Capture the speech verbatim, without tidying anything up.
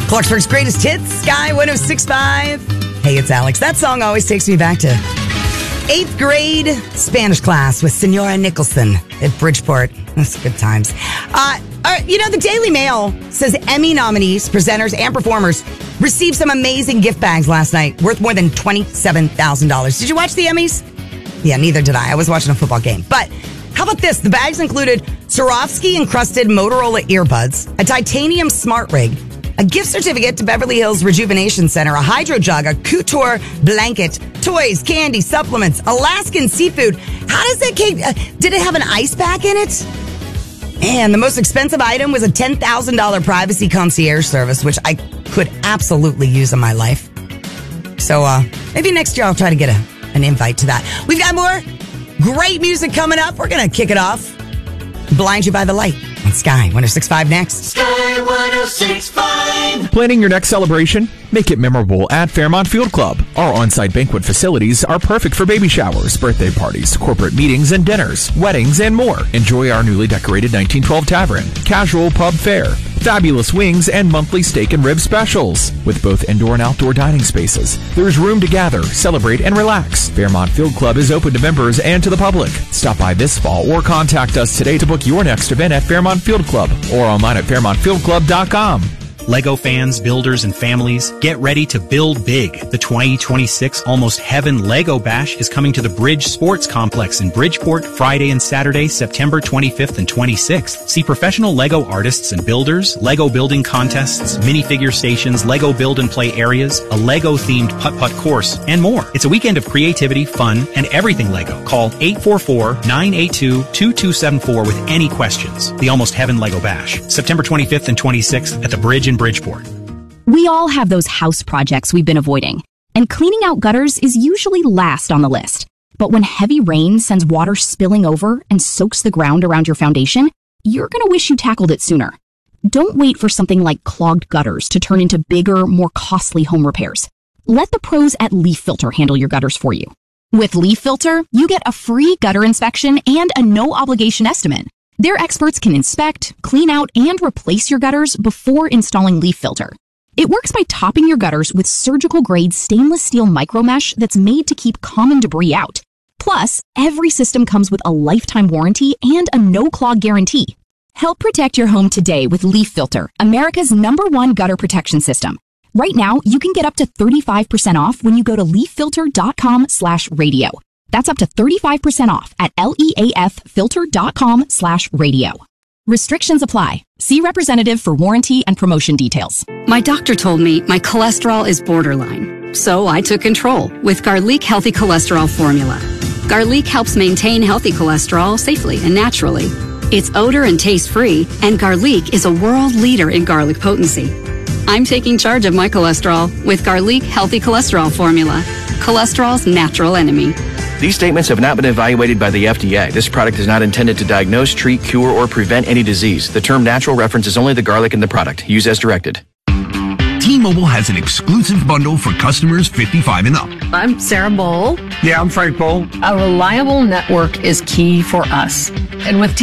Clarksburg's greatest hits, Sky one oh six point five. Hey, it's Alex. That song always takes me back to eighth grade Spanish class with Senora Nicholson at Bridgeport. That's good times. Uh, uh, you know, the Daily Mail says Emmy nominees, presenters, and performers received some amazing gift bags last night worth more than twenty-seven thousand dollars. Did you watch the Emmys? Yeah, neither did I. I was watching a football game. But how about this? The bags included Swarovski-encrusted Motorola earbuds, a titanium smart rig, a gift certificate to Beverly Hills Rejuvenation Center, a hydro jug, a couture blanket, toys, candy, supplements, Alaskan seafood. How does that cake, uh, did it have an ice pack in it? And the most expensive item was a ten thousand dollars privacy concierge service, which I could absolutely use in my life. So uh, maybe next year I'll try to get a, an invite to that. We've got more great music coming up. We're going to kick it off. Blind You by the Light on Sky one oh six point five next. Sky one oh six point five. Planning your next celebration? Make it memorable at Fairmont Field Club. Our on-site banquet facilities are perfect for baby showers, birthday parties, corporate meetings and dinners, weddings, and more. Enjoy our newly decorated nineteen twelve Tavern, casual pub fare, fabulous wings, and monthly steak and rib specials. With both indoor and outdoor dining spaces, there's room to gather, celebrate, and relax. Fairmont Field Club is open to members and to the public. Stop by this fall or contact us today to book your next event at Fairmont Field Club or online at fairmont field club dot com. Lego fans, builders, and families, get ready to build big. The twenty twenty-six Almost Heaven Lego Bash is coming to the Bridge Sports Complex in Bridgeport Friday and Saturday, September twenty-fifth and twenty-sixth. See professional Lego artists and builders, Lego building contests, minifigure stations, Lego build and play areas, a Lego-themed putt-putt course, and more. It's a weekend of creativity, fun, and everything Lego. Call eight four four, nine eight two, two two seven four with any questions. The Almost Heaven Lego Bash, September twenty-fifth and twenty-sixth at the Bridge in Bridgeport. We all have those house projects we've been avoiding, and cleaning out gutters is usually last on the list. But when heavy rain sends water spilling over and soaks the ground around your foundation, you're gonna wish you tackled it sooner. Don't wait for something like clogged gutters to turn into bigger, more costly home repairs. Let the pros at Leaf Filter handle your gutters for you. With Leaf Filter, you get a free gutter inspection and a no-obligation estimate. Their experts can inspect, clean out, and replace your gutters before installing Leaf Filter. It works by topping your gutters with surgical-grade stainless steel micromesh that's made to keep common debris out. Plus, every system comes with a lifetime warranty and a no-clog guarantee. Help protect your home today with Leaf Filter, America's number one gutter protection system. Right now, you can get up to thirty-five percent off when you go to leaf filter dot com slash radio. That's up to thirty-five percent off at leaf filter dot com slash radio. Restrictions apply. See representative for warranty and promotion details. My doctor told me my cholesterol is borderline, so I took control with Garlic Healthy Cholesterol Formula. Garlic helps maintain healthy cholesterol safely and naturally. It's odor and taste-free, and Garlic is a world leader in garlic potency. I'm taking charge of my cholesterol with Garlic Healthy Cholesterol Formula, cholesterol's natural enemy. These statements have not been evaluated by the F D A. This product is not intended to diagnose, treat, cure, or prevent any disease. The term natural references only the garlic in the product. Use as directed. T-Mobile has an exclusive bundle for customers fifty-five and up. I'm Sarah Bowl. Yeah, I'm Frank Bowl. A reliable network is key for us. And with T